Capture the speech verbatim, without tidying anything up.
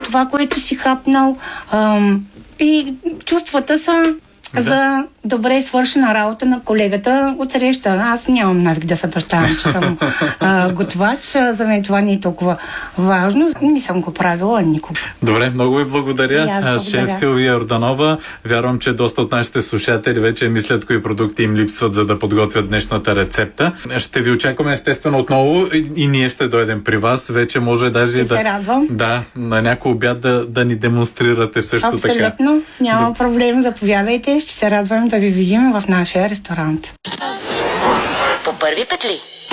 това, което си хапнал. Ам, и чувствата са да. за добре свършена работа на колегата от среща. Аз нямам навик да се представям, че съм а, готвач. За мен това не е толкова важно. Не съм го правила никога. Добре, много ви благодаря. благодаря. Шеф Силвия Йорданова. Вярвам, че доста от нашите слушатели вече мислят кои продукти им липсват, за да подготвят днешната рецепта. Ще ви очакваме естествено отново и, и ние ще дойдем при вас. Вече може даже ще да, се радвам. да, на някой обяд да, да ни демонстрирате също Абсолютно. така. Абсолютно. Няма да. проблем. Заповядайте. Ще се радвам да ви видим в нашия ресторант. По първи петли.